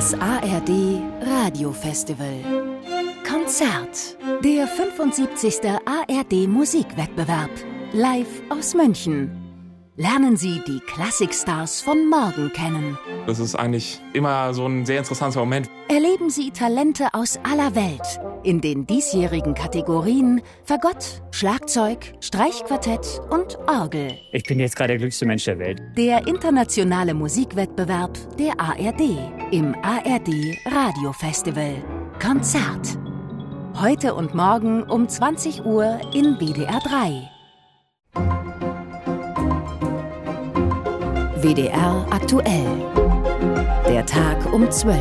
Das ARD Radiofestival. Konzert. Der 75. ARD Musikwettbewerb. Live aus München. Lernen Sie die Klassikstars von morgen kennen. Das ist eigentlich immer so ein sehr interessanter Moment. Erleben Sie Talente aus aller Welt in den diesjährigen Kategorien Fagott, Schlagzeug, Streichquartett und Orgel. Ich bin jetzt gerade der glücklichste Mensch der Welt. Der internationale Musikwettbewerb der ARD im ARD Radiofestival. Konzert. Heute und morgen um 20 Uhr in WDR 3. WDR aktuell. Der Tag um 12.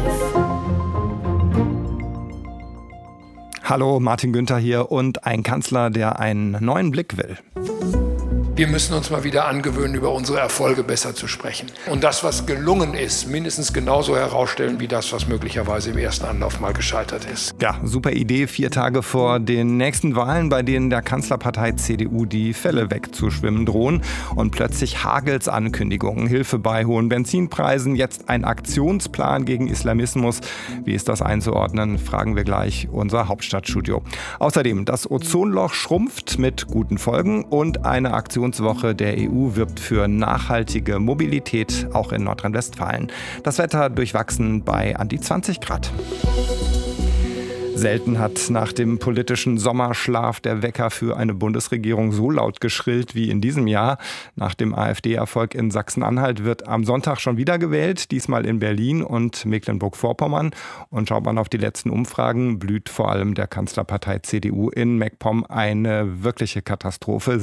Hallo, Martin Günther hier und ein Kanzler, der einen neuen Blick will. Wir müssen uns mal wieder angewöhnen, über unsere Erfolge besser zu sprechen. Und das, was gelungen ist, mindestens genauso herausstellen wie das, was möglicherweise im ersten Anlauf mal gescheitert ist. Ja, super Idee, 4 Tage vor den nächsten Wahlen, bei denen der Kanzlerpartei CDU die Fälle wegzuschwimmen drohen. Und plötzlich hagelt's Ankündigungen, Hilfe bei hohen Benzinpreisen, jetzt ein Aktionsplan gegen Islamismus. Wie ist das einzuordnen, fragen wir gleich unser Hauptstadtstudio. Außerdem, das Ozonloch schrumpft mit guten Folgen und eine Aktionswoche der EU wirbt für nachhaltige Mobilität, auch in Nordrhein-Westfalen. Das Wetter durchwachsen bei an die 20 Grad. Selten hat nach dem politischen Sommerschlaf der Wecker für eine Bundesregierung so laut geschrillt wie in diesem Jahr. Nach dem AfD-Erfolg in Sachsen-Anhalt wird am Sonntag schon wieder gewählt, diesmal in Berlin und Mecklenburg-Vorpommern. Und schaut man auf die letzten Umfragen, blüht vor allem der Kanzlerpartei CDU in MacPom eine wirkliche Katastrophe.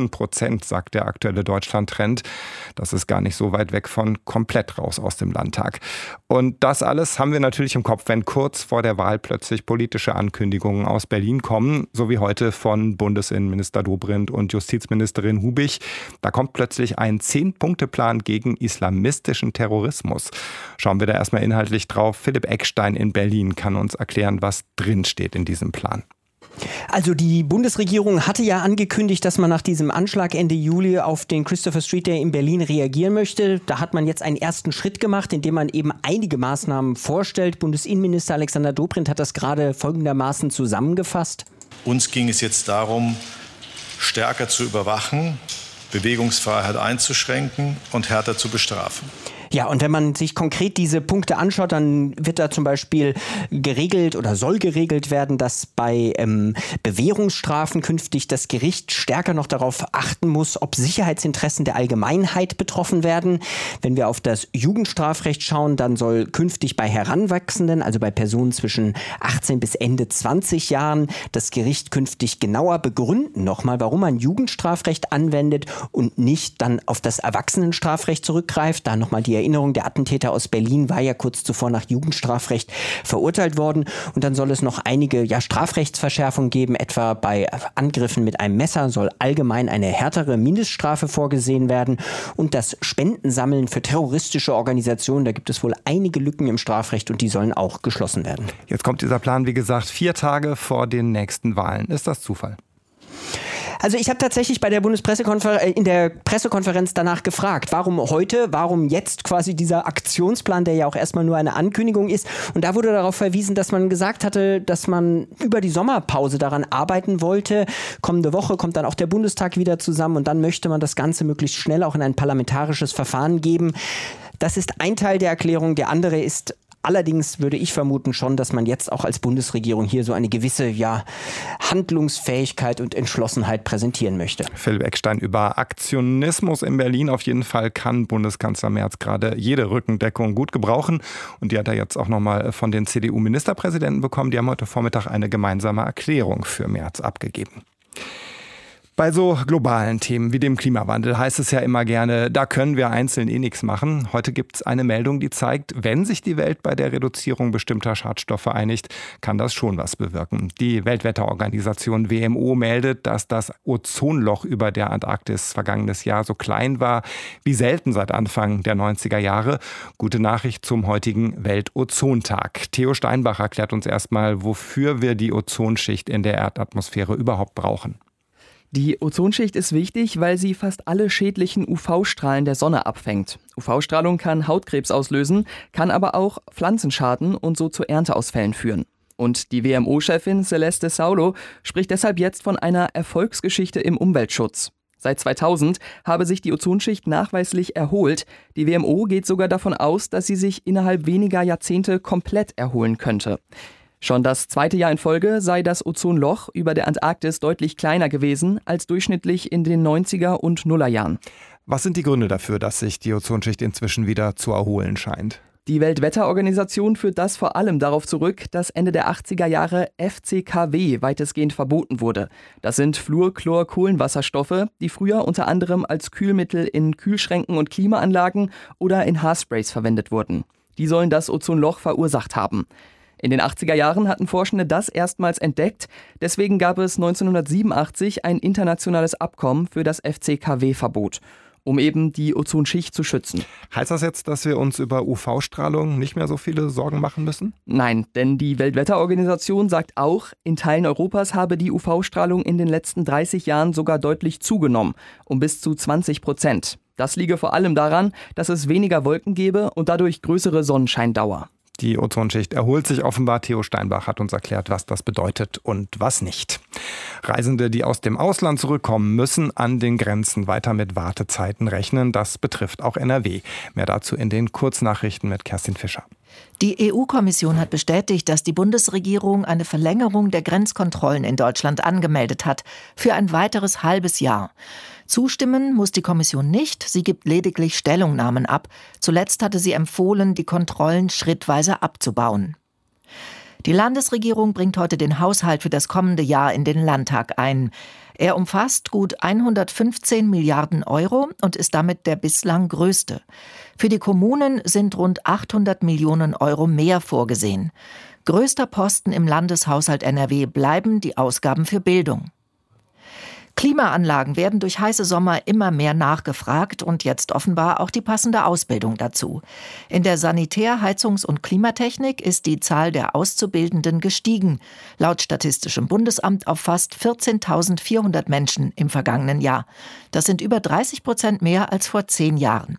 7%, sagt der aktuelle Deutschland-Trend. Das ist gar nicht so weit weg von komplett raus aus dem Landtag. Und das alles haben wir natürlich im Kopf, wenn kurz vor der Wahl plötzlich politische Ankündigungen aus Berlin kommen, so wie heute von Bundesinnenminister Dobrindt und Justizministerin Hubich. Da kommt plötzlich ein 10-Punkte-Plan gegen islamistischen Terrorismus. Schauen wir da erstmal inhaltlich drauf. Philipp Eckstein in Berlin kann uns erklären, was drinsteht in diesem Plan. Also die Bundesregierung hatte ja angekündigt, dass man nach diesem Anschlag Ende Juli auf den Christopher Street Day in Berlin reagieren möchte. Da hat man jetzt einen ersten Schritt gemacht, indem man eben einige Maßnahmen vorstellt. Bundesinnenminister Alexander Dobrindt hat das gerade folgendermaßen zusammengefasst. Uns ging es jetzt darum, stärker zu überwachen, Bewegungsfreiheit einzuschränken und härter zu bestrafen. Ja, und wenn man sich konkret diese Punkte anschaut, dann wird da zum Beispiel geregelt oder soll geregelt werden, dass bei Bewährungsstrafen künftig das Gericht stärker noch darauf achten muss, ob Sicherheitsinteressen der Allgemeinheit betroffen werden. Wenn wir auf das Jugendstrafrecht schauen, dann soll künftig bei Heranwachsenden, also bei Personen zwischen 18 bis Ende 20 Jahren, das Gericht künftig genauer begründen nochmal, warum man Jugendstrafrecht anwendet und nicht dann auf das Erwachsenenstrafrecht zurückgreift. Da nochmal die Erinnerung, der Attentäter aus Berlin war ja kurz zuvor nach Jugendstrafrecht verurteilt worden. Und dann soll es noch einige Strafrechtsverschärfungen geben, etwa bei Angriffen mit einem Messer soll allgemein eine härtere Mindeststrafe vorgesehen werden. Und das Spendensammeln für terroristische Organisationen, da gibt es wohl einige Lücken im Strafrecht und die sollen auch geschlossen werden. Jetzt kommt dieser Plan, wie gesagt, 4 Tage vor den nächsten Wahlen. Ist das Zufall? Also ich habe tatsächlich bei der in der Pressekonferenz danach gefragt, warum heute, warum jetzt quasi dieser Aktionsplan, der ja auch erstmal nur eine Ankündigung ist. Und da wurde darauf verwiesen, dass man gesagt hatte, dass man über die Sommerpause daran arbeiten wollte. Kommende Woche kommt dann auch der Bundestag wieder zusammen und dann möchte man das Ganze möglichst schnell auch in ein parlamentarisches Verfahren geben. Das ist ein Teil der Erklärung. Der andere ist allerdings, würde ich vermuten schon, dass man jetzt auch als Bundesregierung hier so eine gewisse Handlungsfähigkeit und Entschlossenheit präsentieren möchte. Philipp Eckstein über Aktionismus in Berlin. Auf jeden Fall kann Bundeskanzler Merz gerade jede Rückendeckung gut gebrauchen. Und die hat er jetzt auch nochmal von den CDU-Ministerpräsidenten bekommen. Die haben heute Vormittag eine gemeinsame Erklärung für Merz abgegeben. Bei so globalen Themen wie dem Klimawandel heißt es ja immer gerne, da können wir einzeln nichts machen. Heute gibt es eine Meldung, die zeigt, wenn sich die Welt bei der Reduzierung bestimmter Schadstoffe einigt, kann das schon was bewirken. Die Weltwetterorganisation WMO meldet, dass das Ozonloch über der Antarktis vergangenes Jahr so klein war wie selten seit Anfang der 90er Jahre. Gute Nachricht zum heutigen Weltozontag. Theo Steinbach erklärt uns erstmal, wofür wir die Ozonschicht in der Erdatmosphäre überhaupt brauchen. Die Ozonschicht ist wichtig, weil sie fast alle schädlichen UV-Strahlen der Sonne abfängt. UV-Strahlung kann Hautkrebs auslösen, kann aber auch Pflanzen schaden und so zu Ernteausfällen führen. Und die WMO-Chefin Celeste Saulo spricht deshalb jetzt von einer Erfolgsgeschichte im Umweltschutz. Seit 2000 habe sich die Ozonschicht nachweislich erholt. Die WMO geht sogar davon aus, dass sie sich innerhalb weniger Jahrzehnte komplett erholen könnte. Schon das zweite Jahr in Folge sei das Ozonloch über der Antarktis deutlich kleiner gewesen als durchschnittlich in den 90er und Nullerjahren. Was sind die Gründe dafür, dass sich die Ozonschicht inzwischen wieder zu erholen scheint? Die Weltwetterorganisation führt das vor allem darauf zurück, dass Ende der 80er Jahre FCKW weitestgehend verboten wurde. Das sind Fluorchlorkohlenwasserstoffe, die früher unter anderem als Kühlmittel in Kühlschränken und Klimaanlagen oder in Haarsprays verwendet wurden. Die sollen das Ozonloch verursacht haben. In den 80er Jahren hatten Forschende das erstmals entdeckt. Deswegen gab es 1987 ein internationales Abkommen für das FCKW-Verbot, um eben die Ozonschicht zu schützen. Heißt das jetzt, dass wir uns über UV-Strahlung nicht mehr so viele Sorgen machen müssen? Nein, denn die Weltwetterorganisation sagt auch, in Teilen Europas habe die UV-Strahlung in den letzten 30 Jahren sogar deutlich zugenommen, um bis zu 20%. Das liege vor allem daran, dass es weniger Wolken gebe und dadurch größere Sonnenscheindauer. Die Ozonschicht erholt sich offenbar. Theo Steinbach hat uns erklärt, was das bedeutet und was nicht. Reisende, die aus dem Ausland zurückkommen, müssen an den Grenzen weiter mit Wartezeiten rechnen. Das betrifft auch NRW. Mehr dazu in den Kurznachrichten mit Kerstin Fischer. Die EU-Kommission hat bestätigt, dass die Bundesregierung eine Verlängerung der Grenzkontrollen in Deutschland angemeldet hat, für ein weiteres halbes Jahr. Zustimmen muss die Kommission nicht, sie gibt lediglich Stellungnahmen ab. Zuletzt hatte sie empfohlen, die Kontrollen schrittweise abzubauen. Die Landesregierung bringt heute den Haushalt für das kommende Jahr in den Landtag ein. Er umfasst gut 115 Milliarden Euro und ist damit der bislang größte. Für die Kommunen sind rund 800 Millionen Euro mehr vorgesehen. Größter Posten im Landeshaushalt NRW bleiben die Ausgaben für Bildung. Klimaanlagen werden durch heiße Sommer immer mehr nachgefragt und jetzt offenbar auch die passende Ausbildung dazu. In der Sanitär-, Heizungs- und Klimatechnik ist die Zahl der Auszubildenden gestiegen, laut Statistischem Bundesamt auf fast 14.400 Menschen im vergangenen Jahr. Das sind über 30% mehr als vor 10 Jahren.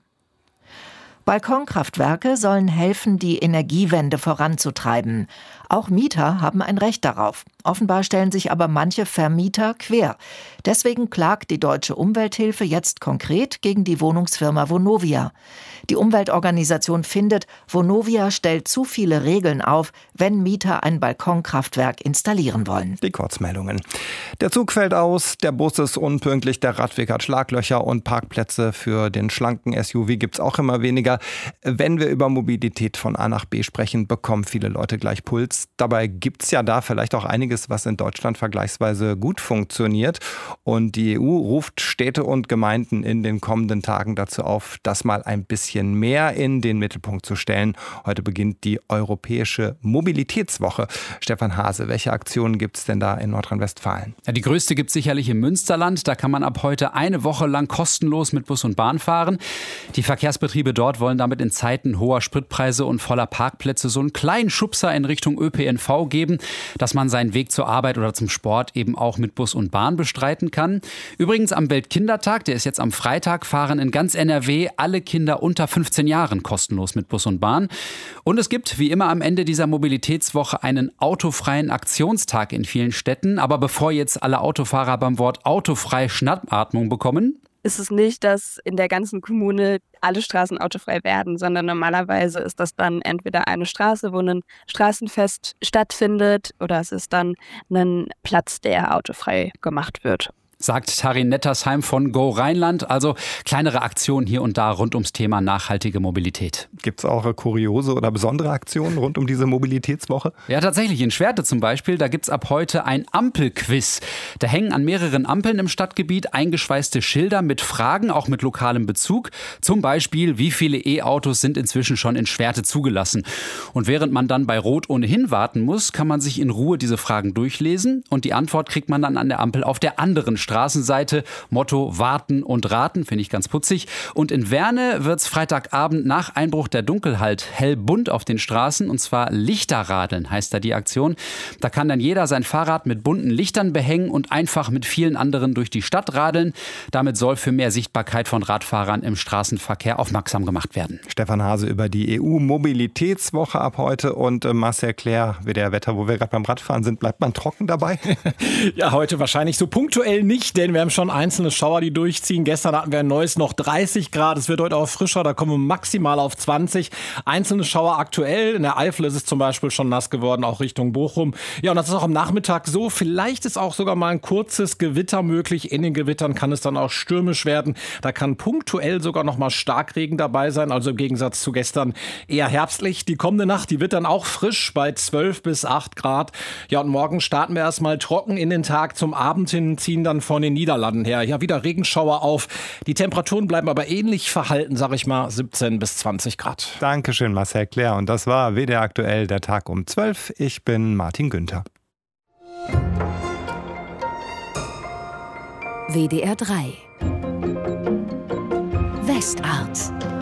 Balkonkraftwerke sollen helfen, die Energiewende voranzutreiben. Auch Mieter haben ein Recht darauf. Offenbar stellen sich aber manche Vermieter quer. Deswegen klagt die Deutsche Umwelthilfe jetzt konkret gegen die Wohnungsfirma Vonovia. Die Umweltorganisation findet, Vonovia stellt zu viele Regeln auf, wenn Mieter ein Balkonkraftwerk installieren wollen. Die Kurzmeldungen. Der Zug fällt aus, der Bus ist unpünktlich, der Radweg hat Schlaglöcher und Parkplätze für den schlanken SUV gibt es auch immer weniger. Wenn wir über Mobilität von A nach B sprechen, bekommen viele Leute gleich Puls. Dabei gibt es ja da vielleicht auch einiges, was in Deutschland vergleichsweise gut funktioniert. Und die EU ruft Städte und Gemeinden in den kommenden Tagen dazu auf, das mal ein bisschen mehr in den Mittelpunkt zu stellen. Heute beginnt die Europäische Mobilitätswoche. Stefan Hase, welche Aktionen gibt es denn da in Nordrhein-Westfalen? Ja, die größte gibt es sicherlich im Münsterland. Da kann man ab heute eine Woche lang kostenlos mit Bus und Bahn fahren. Die Verkehrsbetriebe dort wollen damit in Zeiten hoher Spritpreise und voller Parkplätze so einen kleinen Schubser in Richtung ÖPNV geben, dass man seinen Weg zur Arbeit oder zum Sport eben auch mit Bus und Bahn bestreiten kann. Übrigens am Weltkindertag, der ist jetzt am Freitag, fahren in ganz NRW alle Kinder unter 15 Jahren kostenlos mit Bus und Bahn. Und es gibt wie immer am Ende dieser Mobilitätswoche einen autofreien Aktionstag in vielen Städten. Aber bevor jetzt alle Autofahrer beim Wort autofrei Schnappatmung bekommen, ist es nicht, dass in der ganzen Kommune alle Straßen autofrei werden, sondern normalerweise ist das dann entweder eine Straße, wo ein Straßenfest stattfindet, oder es ist dann ein Platz, der autofrei gemacht wird. Sagt Tarin Nettersheim von Go Rheinland. Also kleinere Aktionen hier und da rund ums Thema nachhaltige Mobilität. Gibt es auch kuriose oder besondere Aktionen rund um diese Mobilitätswoche? Ja, tatsächlich. In Schwerte zum Beispiel, da gibt es ab heute ein Ampelquiz. Da hängen an mehreren Ampeln im Stadtgebiet eingeschweißte Schilder mit Fragen, auch mit lokalem Bezug. Zum Beispiel, wie viele E-Autos sind inzwischen schon in Schwerte zugelassen? Und während man dann bei Rot ohnehin warten muss, kann man sich in Ruhe diese Fragen durchlesen und die Antwort kriegt man dann an der Ampel auf der anderen Straßenseite. Motto warten und raten, finde ich ganz putzig. Und in Werne wird es Freitagabend nach Einbruch der Dunkelheit hell bunt auf den Straßen. Und zwar Lichterradeln heißt da die Aktion. Da kann dann jeder sein Fahrrad mit bunten Lichtern behängen und einfach mit vielen anderen durch die Stadt radeln. Damit soll für mehr Sichtbarkeit von Radfahrern im Straßenverkehr aufmerksam gemacht werden. Stefan Hase über die EU-Mobilitätswoche ab heute und Marcel Clair, WDR-Wetter, wo wir gerade beim Radfahren sind. Bleibt man trocken dabei? Ja, heute wahrscheinlich so punktuell nicht, denn wir haben schon einzelne Schauer, die durchziehen. Gestern hatten wir in Neuss noch 30 Grad. Es wird heute auch frischer, da kommen wir maximal auf 20. Einzelne Schauer aktuell. In der Eifel ist es zum Beispiel schon nass geworden, auch Richtung Bochum. Ja, und das ist auch am Nachmittag so. Vielleicht ist auch sogar mal ein kurzes Gewitter möglich. In den Gewittern kann es dann auch stürmisch werden. Da kann punktuell sogar noch mal Starkregen dabei sein. Also im Gegensatz zu gestern eher herbstlich. Die kommende Nacht, die wird dann auch frisch bei 12 bis 8 Grad. Ja, und morgen starten wir erstmal trocken in den Tag. Zum Abend hin ziehen dann von den Niederlanden her ja wieder Regenschauer auf. Die Temperaturen bleiben aber ähnlich verhalten, sag ich mal, 17 bis 20 Grad. Dankeschön, Marcel Clair. Und das war WDR aktuell, der Tag um 12. Ich bin Martin Günther. WDR 3 Westart.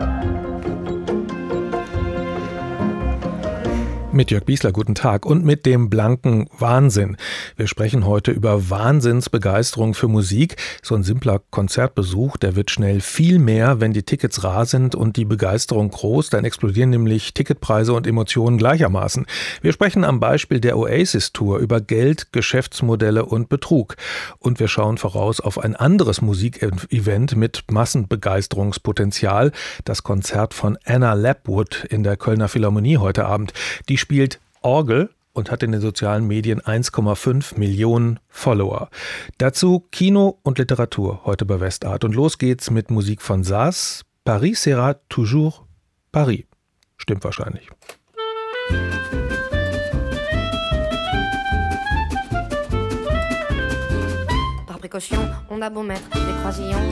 Mit Jörg Biesler, guten Tag. Und mit dem blanken Wahnsinn. Wir sprechen heute über Wahnsinnsbegeisterung für Musik. So ein simpler Konzertbesuch, der wird schnell viel mehr, wenn die Tickets rar sind und die Begeisterung groß. Dann explodieren nämlich Ticketpreise und Emotionen gleichermaßen. Wir sprechen am Beispiel der Oasis-Tour über Geld, Geschäftsmodelle und Betrug. Und wir schauen voraus auf ein anderes Musikevent mit Massenbegeisterungspotenzial. Das Konzert von Anna Lapwood in der Kölner Philharmonie heute Abend. Die spielt Orgel und hat in den sozialen Medien 1,5 Millionen Follower. Dazu Kino und Literatur heute bei Westart. Und los geht's mit Musik von Sass. Paris sera toujours Paris. Stimmt wahrscheinlich. Par précaution, on a beau mettre des croisillons